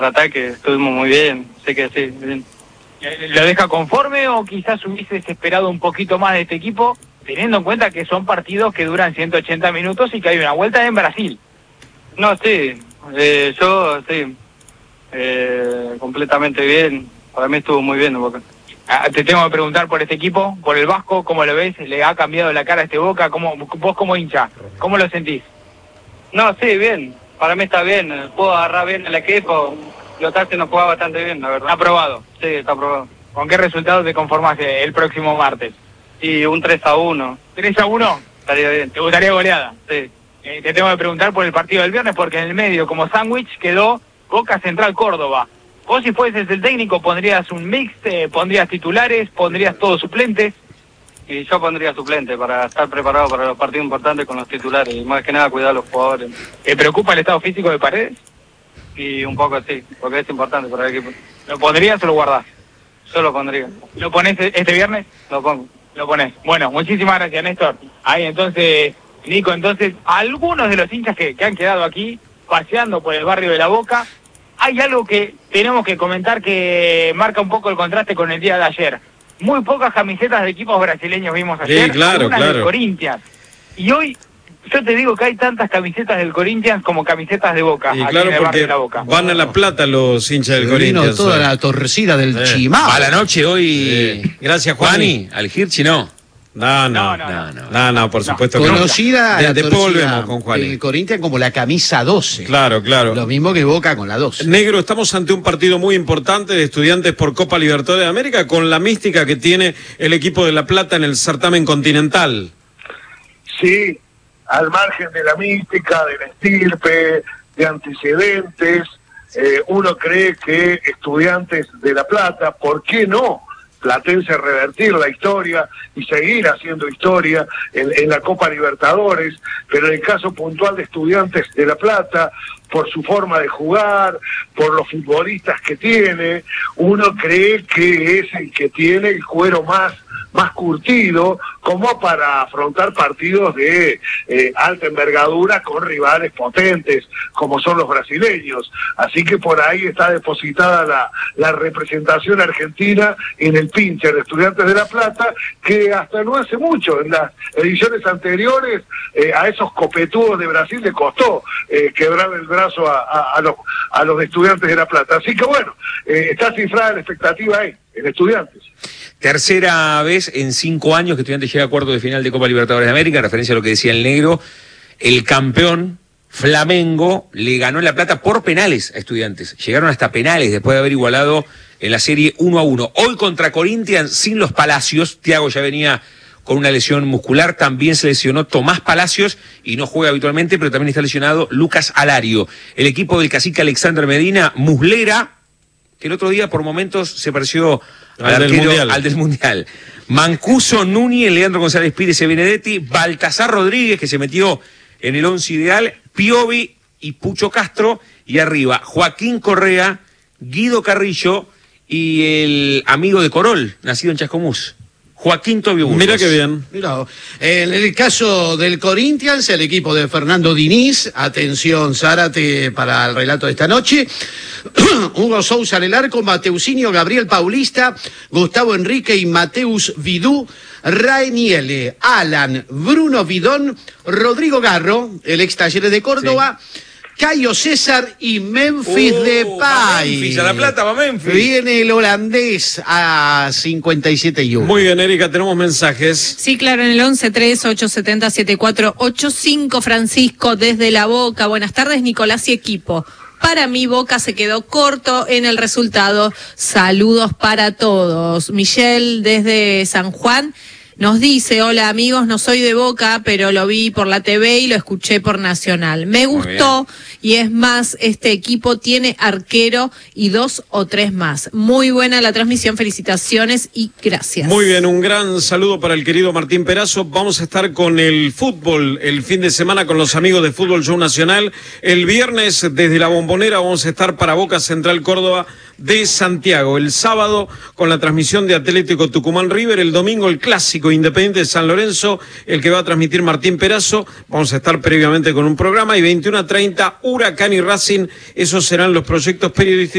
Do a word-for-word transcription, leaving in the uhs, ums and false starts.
ataque estuvimos muy bien, sé que sí, bien. ¿Lo deja conforme o quizás hubieses esperado un poquito más de este equipo, teniendo en cuenta que son partidos que duran ciento ochenta minutos y que hay una vuelta en Brasil? No, sí, eh, yo sí, eh, completamente bien, para mí estuvo muy bien Boca. Ah, te tengo que preguntar por este equipo, por el Vasco, ¿cómo lo ves? ¿Le ha cambiado la cara a este Boca? ¿Cómo, vos como hincha, cómo lo sentís? No, sí, bien, para mí está bien, puedo agarrar bien el equipo, Lotarte nos juega bastante bien, la verdad. ¿Está aprobado? Sí, está aprobado. ¿Con qué resultado te conformás el próximo martes? Y un tres a uno. ¿tres a uno? Estaría bien. ¿Te gustaría goleada? Sí. Eh, te tengo que preguntar por el partido del viernes porque en el medio, como sándwich, quedó Boca Central Córdoba. Vos si fueses el técnico, ¿pondrías un mix, eh, pondrías titulares, pondrías todos suplentes? Y yo pondría suplente para estar preparado para los partidos importantes con los titulares y más que nada cuidar a los jugadores. ¿Te preocupa el estado físico de Paredes? Y un poco así, porque es importante para el equipo. ¿Lo pondrías o lo guardás? Yo lo pondría. ¿Lo ponés este viernes? Lo pongo. Lo ponés. Bueno, muchísimas gracias, Néstor. Ahí entonces, Nico, entonces, algunos de los hinchas que, que han quedado aquí, paseando por el barrio de La Boca, hay algo que tenemos que comentar que marca un poco el contraste con el día de ayer. Muy pocas camisetas de equipos brasileños vimos ayer, sí, claro, algunas claro. del Corinthians. Y hoy, yo te digo que hay tantas camisetas del Corinthians como camisetas de Boca. Y aquí claro, en el barrio porque de La Boca. van a La Plata los hinchas del Vino Corinthians. toda hoy. la torrecida del Eh. Chimao. A la noche hoy. Sí. Gracias, Juani. Juani, al Hirschi no. No, no, No, no, no, no, no, por supuesto que no. Conocida De- la Después torcida volvemos con Juani. del Corinthians como la camisa doce. Claro, claro. Lo mismo que Boca con la doce. Negro, estamos ante un partido muy importante de Estudiantes por Copa Libertadores de América con la mística que tiene el equipo de La Plata en el certamen continental. Sí, al margen de la mística, de la estirpe, de antecedentes, eh, uno cree que Estudiantes de La Plata, ¿por qué no? Platense revertir la historia y seguir haciendo historia en, en la Copa Libertadores, pero en el caso puntual de Estudiantes de La Plata, por su forma de jugar, por los futbolistas que tiene, uno cree que es el que tiene el cuero más más curtido como para afrontar partidos de eh, alta envergadura con rivales potentes como son los brasileños. Así que por ahí está depositada la, la representación argentina en el pinche de Estudiantes de La Plata, que hasta no hace mucho, en las ediciones anteriores, eh, a esos copetudos de Brasil le costó eh, quebrar el brazo a, a, a, los, a los Estudiantes de La Plata. Así que bueno, eh, está cifrada la expectativa ahí, en Estudiantes. Tercera vez en cinco años que Estudiantes llega a cuarto de final de Copa Libertadores de América, en referencia a lo que decía el negro. El campeón Flamengo le ganó en La Plata por penales a Estudiantes. Llegaron hasta penales después de haber igualado en la serie uno a uno. Hoy contra Corinthians sin los Palacios. Thiago ya venía con una lesión muscular. También se lesionó Tomás Palacios y no juega habitualmente, pero también está lesionado Lucas Alario. El equipo del cacique Alexander Medina, Muslera, que el otro día por momentos se pareció al, al, arquero, del mundial. al del Mundial. Mancuso, Núñez, Leandro González Pires y Benedetti, Baltasar Rodríguez, que se metió en el once ideal, Piovi y Pucho Castro, y arriba Joaquín Correa, Guido Carrillo y el amigo de Corol, nacido en Chascomús, Joaquín Tobio Burgos. Mira qué bien. Mirá, en el caso del Corinthians, el equipo de Fernando Diniz, atención Zárate para el relato de esta noche, Hugo Sousa en el arco, Mateusinho, Gabriel Paulista, Gustavo Enrique y Mateus Vidú, Rainiele, Alan, Bruno Vidón, Rodrigo Garro, el ex Talleres de Córdoba, sí. Caio César y Memphis Oh, Depay. va Memphis, a La Plata, va Memphis. Viene el holandés a cincuenta y siete y uno. Muy bien, Erika, tenemos mensajes. Sí, claro, en el once tres ocho siete cero siete cuatro ocho cinco, Francisco desde La Boca. Buenas tardes, Nicolás y equipo. Para mí, Boca se quedó corto en el resultado. Saludos para todos. Michelle desde San Juan nos dice, hola amigos, no soy de Boca, pero lo vi por la T V y lo escuché por Nacional. Me gustó y es más, este equipo tiene arquero y dos o tres más. Muy buena la transmisión, felicitaciones y gracias. Muy bien, un gran saludo para el querido Martín Perazo. Vamos a estar con el fútbol el fin de semana con los amigos de Fútbol Show Nacional. El viernes desde la Bombonera vamos a estar para Boca Central Córdoba de Santiago. El sábado con la transmisión de Atlético Tucumán River. El domingo el clásico Independiente de San Lorenzo, el que va a transmitir Martín Perazo. Vamos a estar previamente con un programa y veintiuno a treinta Huracán y Racing. Esos serán los proyectos periodísticos.